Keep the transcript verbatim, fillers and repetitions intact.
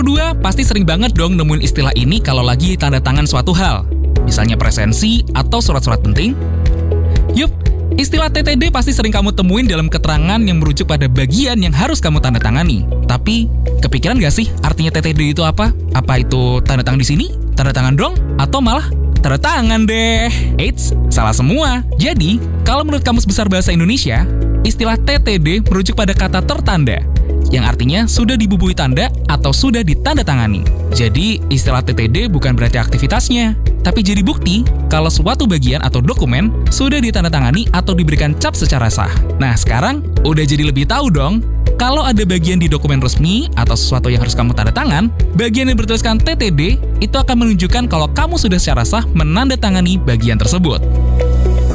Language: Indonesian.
Kedua, pasti sering banget dong nemuin istilah ini kalau lagi tanda tangan suatu hal. Misalnya presensi atau surat-surat penting. Yup, istilah T T D pasti sering kamu temuin dalam keterangan yang merujuk pada bagian yang harus kamu tanda tangani. Tapi, kepikiran gak sih artinya T T D itu apa? Apa itu tanda tangan di sini? Tanda tangan dong? Atau malah tanda tangan deh? Eits, salah semua. Jadi, kalau menurut Kamus Besar Bahasa Indonesia, istilah T T D merujuk pada kata tertanda, yang artinya sudah dibubuhi tanda atau sudah ditandatangani. Jadi, istilah T T D bukan berarti aktivitasnya, tapi jadi bukti kalau suatu bagian atau dokumen sudah ditandatangani atau diberikan cap secara sah. Nah, sekarang udah jadi lebih tahu dong, kalau ada bagian di dokumen resmi atau sesuatu yang harus kamu tanda tangan, bagian yang bertuliskan T T D itu akan menunjukkan kalau kamu sudah secara sah menandatangani bagian tersebut.